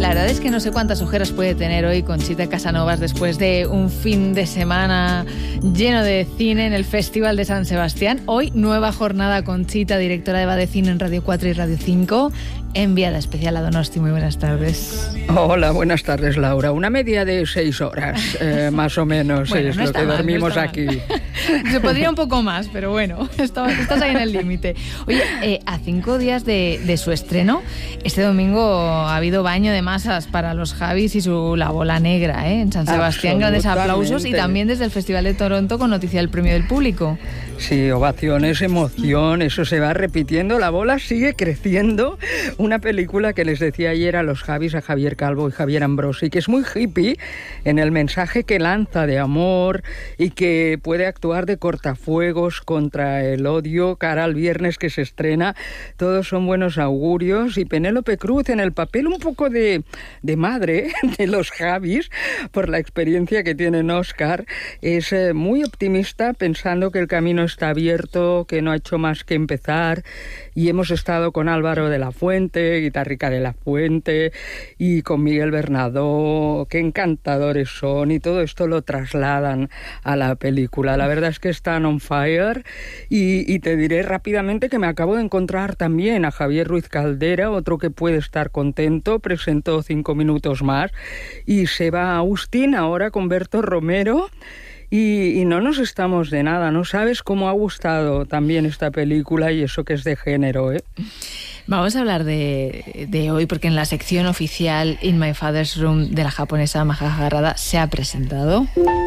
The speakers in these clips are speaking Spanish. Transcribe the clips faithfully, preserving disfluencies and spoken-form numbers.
la verdad es que no sé cuántas ojeras puede tener hoy Conchita Casanovas después de un fin de semana lleno de cine en el Festival de San Sebastián. Hoy, nueva jornada Conchita, directora de Va de Cine en Radio cuatro y Radio cinco, enviada especial a Donosti. Muy buenas tardes. Hola, buenas tardes, Laura. Una media de seis horas, eh, más o menos, bueno, es no lo que mal, dormimos no aquí. Se podría un poco más, pero bueno, estás ahí en el límite. Oye, eh, a cinco días de, de su estreno, este domingo ha habido baño de masas para los Javis y su La Bola Negra, ¿eh? En San Sebastián, grandes aplausos, y también desde el Festival de Toronto con noticia del premio del público. Sí, ovaciones, emoción, eso se va repitiendo, La Bola sigue creciendo. Una película que les decía ayer a los Javis, a Javier Calvo y Javier Ambrosi, que es muy hippie en el mensaje que lanza de amor y que puede actuar de cortafuegos contra el odio cara al viernes que se estrena. Todos son buenos augurios, y Penélope Cruz en el papel un poco de, de madre de los Javis, por la experiencia que tiene en Oscar, es eh, muy optimista, pensando que el camino está abierto, que no ha hecho más que empezar. Y hemos estado con Álvaro de la Fuente, Guitarrica de la Fuente, y con Miguel Bernadó, qué encantadores son, y todo esto lo trasladan a la película. La verdad es que están on fire, y, y te diré rápidamente que me acabo de encontrar también a Javier Ruiz Caldera, otro que puede estar contento, presentó cinco minutos más, y se va a Austin ahora con Berto Romero. Y, y no nos estamos de nada, ¿no? ¿Sabes cómo ha gustado también esta película, y eso que es de género, eh? Vamos a hablar de, de hoy, porque en la sección oficial In My Father's Room de la japonesa Maja Harada se ha presentado.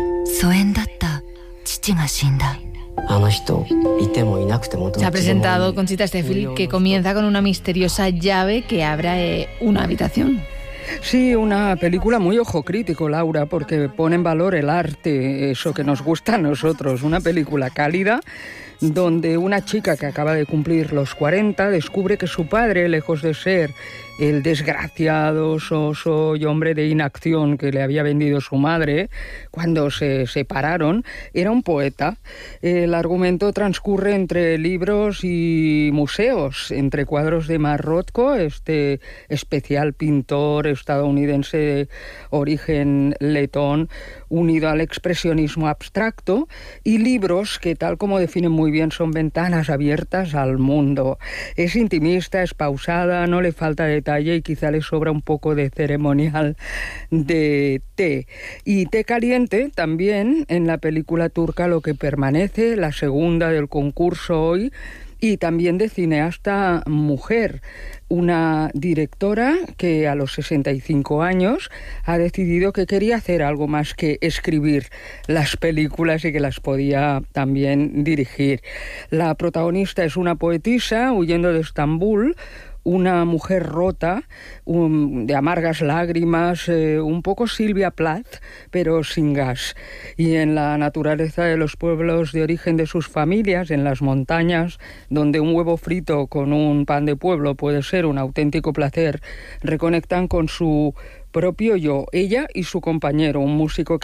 Se ha presentado Conchita este film que comienza con una misteriosa llave que abre una habitación. Sí, una película muy ojo crítico, Laura, porque pone en valor el arte, eso que nos gusta a nosotros. Una película cálida, donde una chica que acaba de cumplir los cuarenta descubre que su padre, lejos de ser el desgraciado, soso y hombre de inacción que le había vendido su madre cuando se separaron, era un poeta. El argumento transcurre entre libros y museos, entre cuadros de Mark Rothko, este especial pintor estadounidense de origen letón, unido al expresionismo abstracto, y libros que, tal como definen muy bien, son ventanas abiertas al mundo. Es intimista, es pausada, no le falta detalle, y quizá le sobra un poco de ceremonial de té. Y té caliente también en la película turca Lo que permanece, la segunda del concurso hoy, y también de cineasta mujer, una directora que a los sesenta y cinco años ha decidido que quería hacer algo más que escribir las películas y que las podía también dirigir. La protagonista es una poetisa huyendo de Estambul, una mujer rota, um, de amargas lágrimas, eh, un poco Silvia Plath, pero sin gas. Y en la naturaleza de los pueblos de origen de sus familias, en las montañas, donde un huevo frito con un pan de pueblo puede ser un auténtico placer, reconectan con su propio yo, ella y su compañero, un músico que